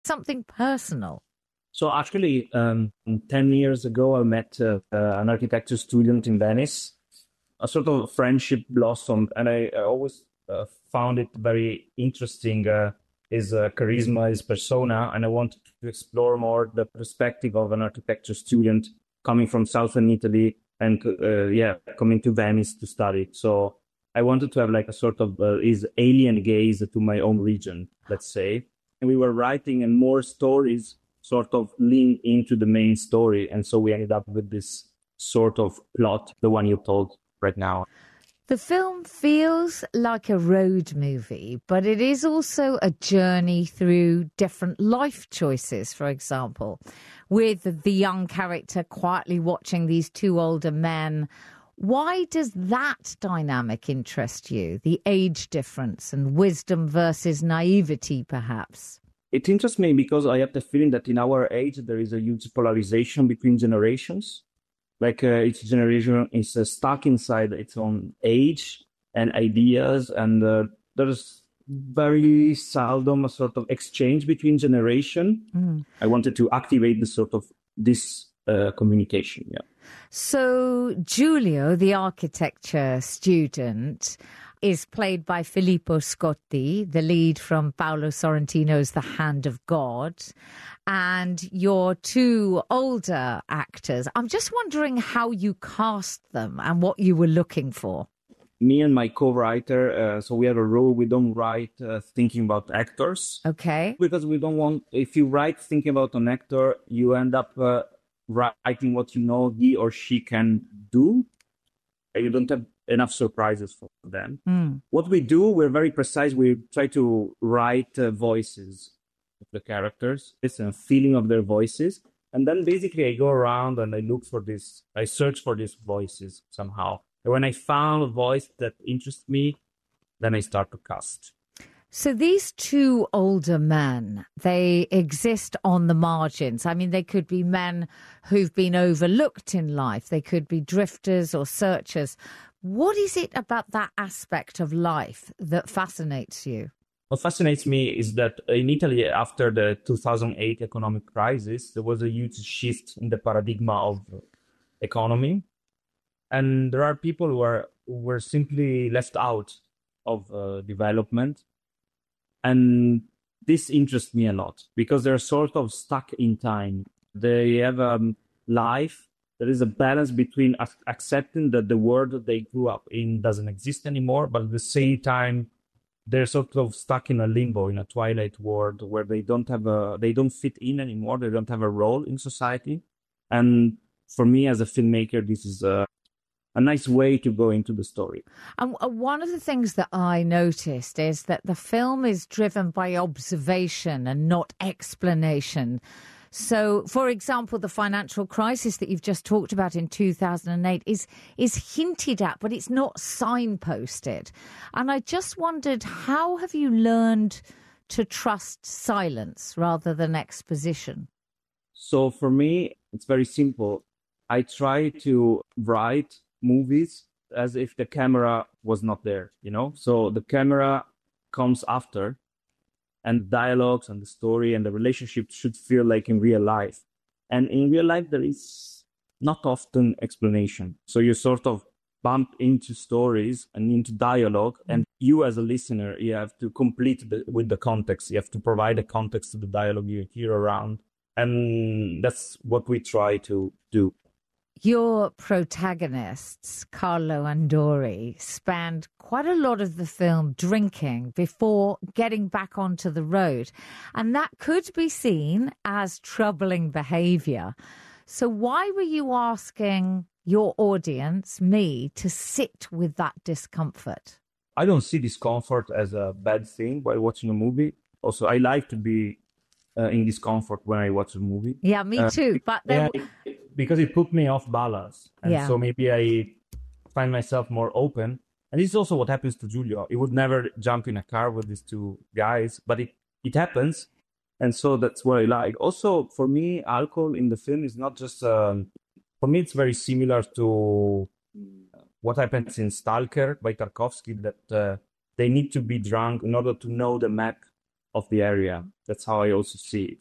something personal? So actually, 10 years ago, I met an architecture student in Venice. A sort of friendship blossomed, and I always found it very interesting, his charisma, his persona, and I wanted to explore more the perspective of an architecture student coming from southern Italy and coming to Venice to study. So I wanted to have like a sort of his alien gaze to my own region, let's say. And we were writing, and more stories sort of lean into the main story, and so we ended up with this sort of plot, the one you told right now. The film feels like a road movie, but it is also a journey through different life choices, for example, with the young character quietly watching these two older men. Why does that dynamic interest you? The age difference and wisdom versus naivety, perhaps? It interests me because I have the feeling that in our age, there is a huge polarization between generations. Like each generation is stuck inside its own age and ideas, and there's very seldom a sort of exchange between generation. I wanted to activate this communication. Yeah. So Giulio, the architecture student, is played by Filippo Scotti, the lead from Paolo Sorrentino's The Hand of God, and your two older actors. I'm just wondering how you cast them and what you were looking for. Me and my co-writer, so we have a rule, we don't write thinking about actors. Okay. Because we don't want, if you write thinking about an actor, you end up writing what you know he or she can do. You don't have enough surprises for them. What we do, we're very precise. We try to write voices of the characters. It's a feeling of their voices. And then basically I go around and I search for these voices somehow. And when I found a voice that interests me, then I start to cast. So these two older men, they exist on the margins. I mean, they could be men who've been overlooked in life. They could be drifters or searchers. What is it about that aspect of life that fascinates you? What fascinates me is that in Italy, after the 2008 economic crisis, there was a huge shift in the paradigm of economy. And there are people who were simply left out of development. And this interests me a lot because they're sort of stuck in time. They have a life. There is a balance between accepting that the world that they grew up in doesn't exist anymore, but at the same time, they're sort of stuck in a limbo, in a twilight world where they don't fit in anymore. They don't have a role in society. And for me as a filmmaker, this is a nice way to go into the story. And one of the things that I noticed is that the film is driven by observation and not explanation. So, for example, the financial crisis that you've just talked about in 2008 is hinted at, but it's not signposted. And I just wondered, how have you learned to trust silence rather than exposition? So for me, it's very simple. I try to write movies as if the camera was not there, So the camera comes after, and dialogues and the story and the relationship should feel like in real life. And in real life, there is not often explanation. So you sort of bump into stories and into dialogue, and you as a listener, you have to complete with the context. You have to provide a context to the dialogue you hear around. And that's what we try to do. Your protagonists, Carlo and Dori, spend quite a lot of the film drinking before getting back onto the road. And that could be seen as troubling behavior. So why were you asking your audience, me, to sit with that discomfort? I don't see discomfort as a bad thing while watching a movie. Also, I like to be in discomfort when I watch a movie. Yeah, me too. But then... because it put me off balance. And so maybe I find myself more open. And this is also what happens to Giulio. He would never jump in a car with these two guys, but it happens. And so that's what I like. Also, for me, alcohol in the film is not just... for me, it's very similar to what happens in Stalker by Tarkovsky, that they need to be drunk in order to know the map of the area. That's how I also see it.